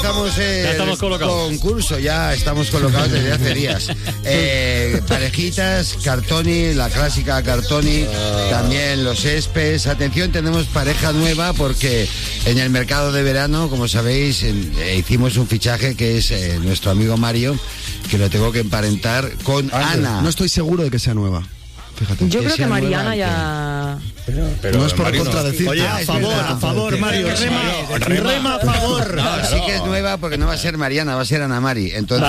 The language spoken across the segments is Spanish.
empezamos el concurso, ya estamos colocados desde hace días. Parejitas, Cartoni, la clásica Cartoni, también los Espes. Atención, tenemos pareja nueva porque en el mercado de verano, como sabéis, hicimos un fichaje que es nuestro amigo Mario, que lo tengo que emparentar con Ana. No estoy seguro de que sea nueva. Fíjate. Yo creo que Mariana ya... Pero no es por contradecir. Oye, a favor, Mario, rema a favor. No, sí que es nueva porque no va a ser Mariana, va a ser Ana Mari. Entonces...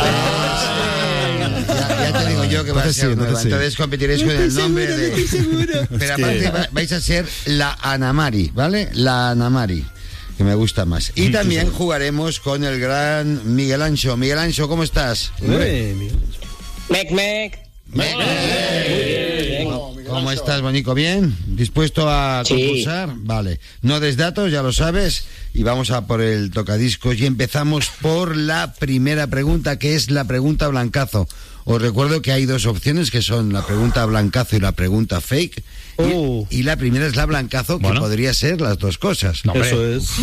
Ya te digo yo que va a ser nueva. Entonces competiréis con el nombre de... Pero aparte vais a ser la Ana Mari, ¿vale? La Ana Mari, que me gusta más. Y también jugaremos con el gran Miguel Ancho. Miguel Ancho, ¿cómo estás? Mec. ¿Cómo estás, Bonico? ¿Bien? ¿Dispuesto a concursar? Vale. No des datos, ya lo sabes. Y vamos a por el tocadiscos. Y empezamos por la primera pregunta, que es la pregunta blancazo. Os recuerdo que hay dos opciones, que son la pregunta blancazo y la pregunta fake. Y la primera es la blancazo, que podría ser las dos cosas. No, eso es.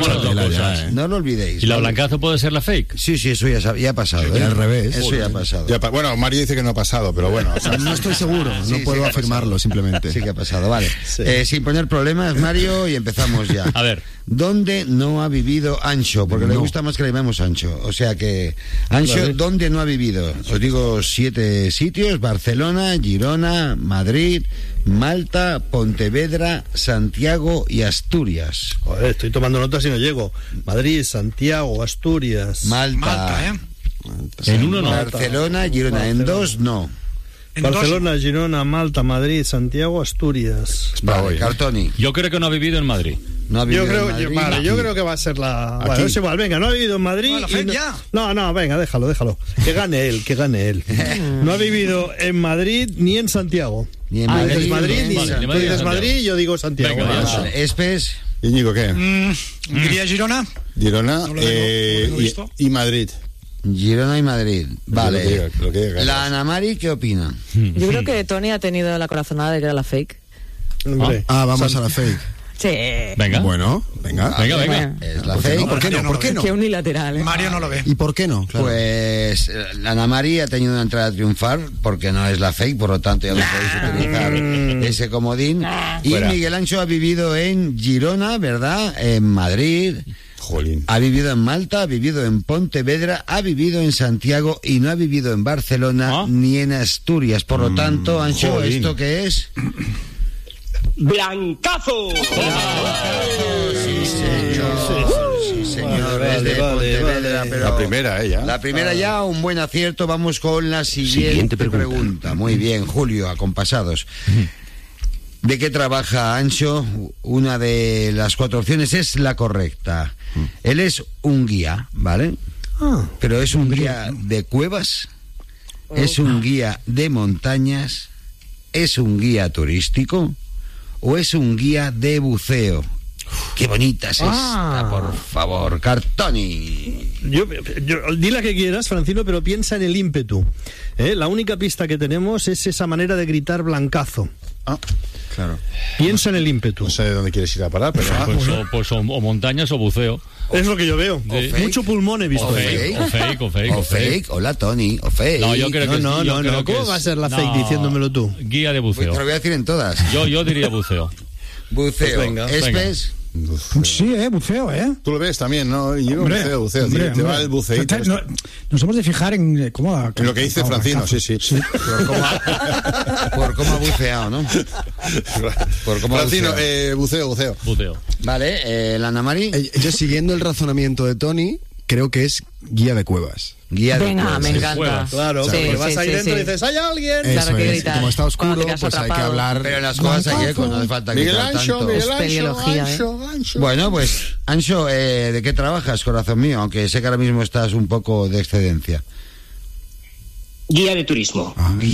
No lo olvidéis. ¿Y la blancazo puede ser la fake? Sí, eso ya ha pasado. Al revés. Eso ya ha pasado. Bueno, Mario dice que no ha pasado, pero bueno. O sea, no estoy seguro, no puedo afirmarlo, simplemente. Sí que ha pasado, vale. Sin poner problemas, Mario, y empezamos ya. A ver. ¿Dónde no ha vivido Ancho? Porque le gusta más que le llamemos Ancho. O sea que, Ancho, ¿dónde no ha vivido? Os digo 7 sitios: Barcelona, Girona, Madrid, Malta, Pontevedra, Santiago y Asturias. Joder, estoy tomando notas y no llego. Madrid, Santiago, Asturias. Malta. En uno no. Barcelona, Girona. En dos no. Barcelona, Girona, Malta, Madrid, Santiago, Asturias. Vale, Cartoni. Yo creo que no ha vivido en Madrid. No ha vivido en Madrid. Yo creo que va a ser la... Bueno, es igual, venga, no ha vivido en Madrid. No, venga, déjalo. Que gane él. No ha vivido en Madrid ni en Santiago. Ni en Madrid. Tú dices Madrid, yo digo Santiago. Venga, Espes. Íñigo, ¿qué? Diría Girona. Girona y Madrid. Girona y Madrid. Vale. Lo que diga, la Ana Mari, ¿qué opina? Yo creo que Tony ha tenido la corazonada de que era la fake. Vamos a la fake. Sí. Venga. Bueno, venga. Es la fake. ¿Por qué no? Qué unilateral, Mario no lo ve. ¿Y por qué no? Claro. Pues Ana Mari ha tenido una entrada a triunfar porque no es la fake, por lo tanto ya no podéis utilizar ese comodín. Y Miguel Ancho ha vivido en Girona, ¿verdad? En Madrid. Jolín. Ha vivido en Malta, ha vivido en Pontevedra, ha vivido en Santiago y no ha vivido en Barcelona ni en Asturias. Por lo tanto, Ancho, jolín. ¿esto qué es? ¡Blancazo! Sí, señor. Es de Pontevedra, pero La primera, ya. La primera ya, un buen acierto. Vamos con la siguiente pregunta. Muy bien, Julio, acompasados. ¿De qué trabaja Ancho? Una de las 4 opciones es la correcta. Él es un guía, ¿vale? Pero es un guía de cuevas, es un guía de montañas, es un guía turístico o es un guía de buceo. Qué bonita es esta, por favor, Cartoni. Yo, di la que quieras, Francino, pero piensa en el ímpetu. La única pista que tenemos es esa manera de gritar blancazo. Claro. Piensa en el ímpetu. No sé de dónde quieres ir a parar, pero... Pues o montañas o buceo. Es lo que yo veo. Mucho pulmón he visto. O fake. Hola, Tony. O fake. No, yo creo que no. ¿Cómo va a ser la fake diciéndomelo tú? Guía de buceo. Pues te lo voy a decir en todas. Yo diría buceo. Buceo. Pues venga. Espes. Sí, buceo, Tú lo ves también, ¿no? Y yo buceo. Te va el buceíto. Nos hemos de fijar en cómo... En lo que dice Francino, sí. Por cómo ha buceado, ¿no? Por cómo Francino, buceo. Vale, la Ana Mari. Yo, siguiendo el razonamiento de Tony, creo que es guía de cuevas. Guía de Venga, cuevas. me encanta. Claro, porque vas ahí dentro y dices, ¿hay alguien? Eso que es. gritar. Como está oscuro, Cuando te quedas pues hay que atrapado. hablar. Pero en las cuevas hay eco, no hace falta gritar tanto. Ancho. Bueno, pues, Ancho, ¿de qué trabajas, corazón mío? Aunque sé que ahora mismo estás un poco de excedencia. Guía de turismo.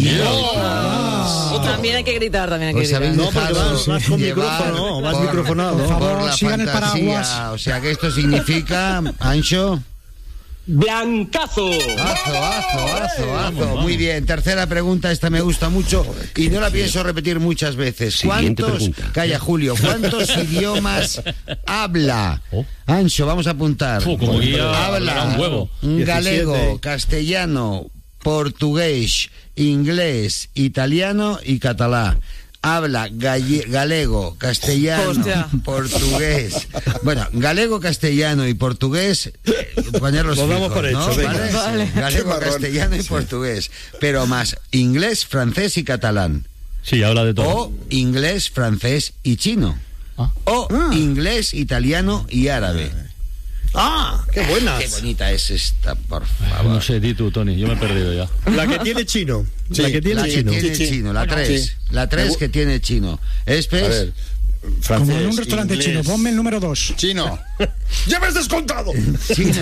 También hay que gritar, No, porque vas con micrófono, vas microfonado. Por favor, la sigan el fantasía. paraguas. O sea que esto significa, Ancho... Blancazo. Azo. Muy bien, tercera pregunta, esta me gusta mucho y no la pienso repetir muchas veces. Calla, Julio, ¿cuántos idiomas habla? Ancho, vamos a apuntar. Habla un huevo. Galego, 17. castellano, portugués, inglés, italiano y catalán. Habla galego, castellano, Hostia. portugués. Bueno, galego, castellano y portugués, ponerlos Lo damos fijos, por hecho, ¿no? venga. Vale. Galego, castellano y portugués. Pero más inglés, francés y catalán. Sí, habla de todo. O inglés, francés y chino. O inglés, italiano y árabe. ¡Qué buenas! Qué bonita es esta, por favor. No sé, di tú, Tony, yo me he perdido ya. La que tiene chino. Sí, la que tiene La que chino. tiene Sí. chino, la 3. Sí. La 3 que tiene chino. A Espes. ver, francés, Como en un restaurante inglés, chino, ponme el número 2. Chino. ¡Ya me has descontado! Chino.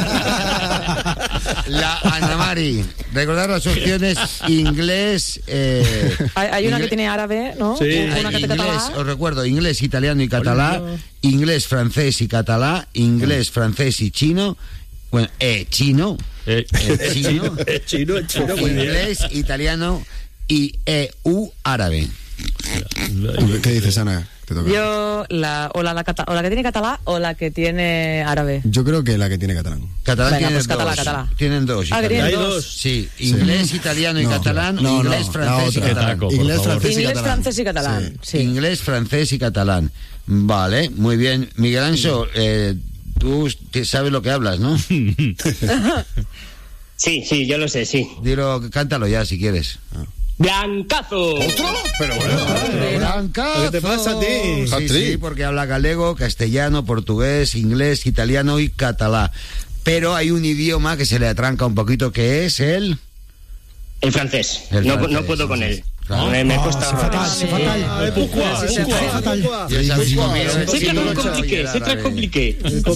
La Ana Mari. Recordar las opciones: inglés. Hay una que tiene árabe, ¿no? Sí. Una que tiene Inglés, catalán. os recuerdo, inglés, italiano y catalán, inglés, francés y catalán, inglés, francés y chino, bueno, chino, chino, Chino, muy bien. inglés, italiano y árabe. ¿Qué dices, Ana? Te toca. Yo, o la que tiene catalán o la que tiene árabe. Yo creo que la que tiene catalán. Catalán Venga, tiene pues dos. catalán. Tienen dos. Ah, que tienen italiano. Hay dos. dos. Sí, inglés, italiano y No, catalán, no, inglés, no, francés y la otra. catalán. Taco, por Inglés, favor. francés y Inglés, catalán. francés y catalán. Sí. Inglés, francés y catalán. Vale, muy bien. Miguel Anso, tú sabes lo que hablas, ¿no? Sí, yo lo sé, sí. Dilo, cántalo ya si quieres. Blancazo. Pero bueno. Blancazo. ¿Qué te pasa a ti? Sí, Hat-trick. sí, porque habla galego, castellano, portugués, inglés, italiano y catalán. Pero hay un idioma que se le atranca un poquito, que es el Francés. El No francés, puedo con él. Claro. Me cuesta. C'est fatal. Fatal. Y es así como mira, C'est très compliqué, c'est très compliqué.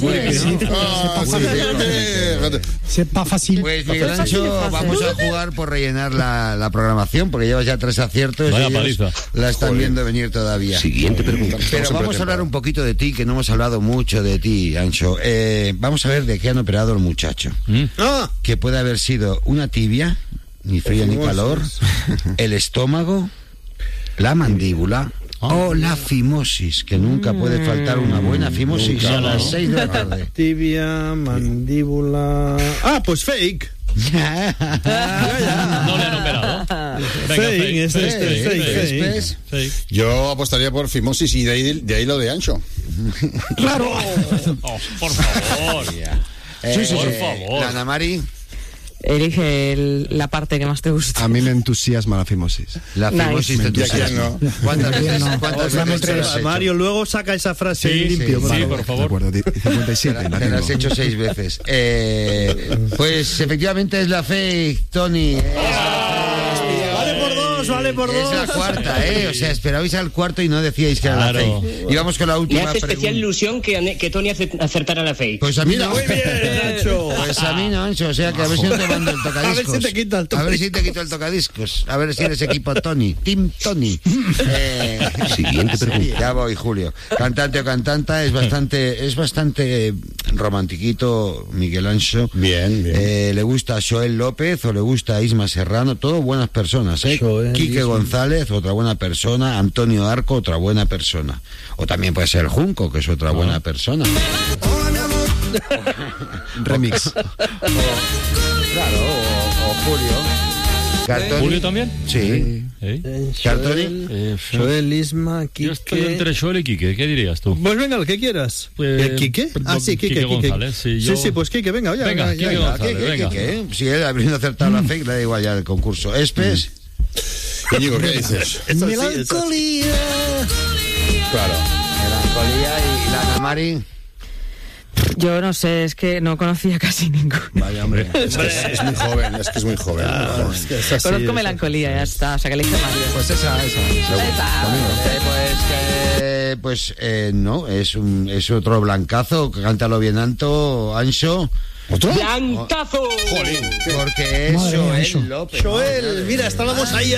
C'est pas facile. Pues Miguel Ancho, vamos a jugar por rellenar la programación, porque llevas ya 3 aciertos Vaya y ellos paliza. la están viendo venir todavía. Siguiente pregunta. Pero vamos a hablar un poquito de ti, que no hemos hablado mucho de ti, Ancho. Vamos a ver de qué han operado el muchacho. Que puede haber sido una tibia, ni frío ni calor, el estómago, la mandíbula o la fimosis, que nunca puede faltar una buena fimosis Nunca, a las ¿no? 6 de la tarde. Tibia, mandíbula. Pues fake. No le han operado. Venga, Fake, fake. fake. Yo apostaría por fimosis y de ahí lo de Ancho. Claro. Oh, por favor. Por favor. La Ana Mari, Elige la parte que más te gusta. A mí me entusiasma la fimosis. la Nice. fimosis de tu Ya que casa. no. ¿Cuántas veces Dame te tres. las has hecho? Mario, luego saca esa frase Sí, limpio. sí, por Sí, favor. por De favor. acuerdo, 57. la Te las has tengo. hecho 6 veces. Pues efectivamente es la fake, Tony. Vale por dos. Es la cuarta, O sea, esperabais al cuarto y no decíais que era la Claro. fake. Y vamos con la Me última hace especial pregunta. ilusión que Tony acertara la fake. Pues a mí no. Muy bien, Nacho. Pues a mí no, Ancho. O sea, que a ver si no te mando el tocadiscos. A ver si te quita el A ver si te quito el tocadiscos. A ver si eres equipo Tony. Team Tony. Siguiente pregunta. Ya voy, Julio. Cantante o cantanta es bastante romantiquito, Miguel Ancho. Bien, bien. Le gusta Joel López o le gusta Isma Serrano, todos buenas personas, Joel, Quique Isma. González, otra buena persona. Antonio Arco, otra buena persona. O también puede ser Junco, que es otra buena persona. Remix. Claro, o Julio. Cartoni. ¿Julio también? Sí. Cartoni. Joel, Isma, Yo estoy Quique. entre Joel y Quique. ¿Qué dirías tú? Pues venga, lo que quieras. Pues, ¿Quique? Sí, Quique. González. Sí, pues Quique, venga, oye. Venga, Quique González, ¿Qué, venga. qué? Si él habiendo acertado la fake, le da igual ya el concurso. Espes. Íñigo, ¿qué dices? Melancolía. Claro. Melancolía y la Ana Mari. Yo no sé, es que no conocía casi ninguno. Vaya, hombre. Es que es muy joven, es que es muy joven. Claro. Conozco melancolía, ya está. O sea, que le dije Mario. Pues esa. No, es otro blancazo. Cántalo bien alto, Ancho. ¿Otro? ¡Blancazo! Jolín. Porque es Madre mía, Joel Ancho. López. Joel, mira, estábamos ahí